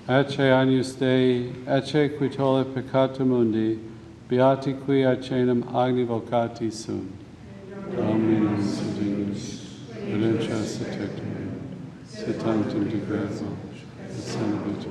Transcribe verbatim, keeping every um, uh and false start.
Ecce agnus Dei, ecce qui tollit peccata mundi, beati qui acenam agni vocati sunt. Dominum Savinus, redemption sanctum, sit tantum de gratia, et senabit